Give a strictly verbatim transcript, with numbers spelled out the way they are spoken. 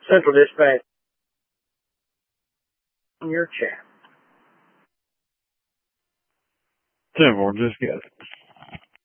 Central Dispatch in your chat. Simple, just get it.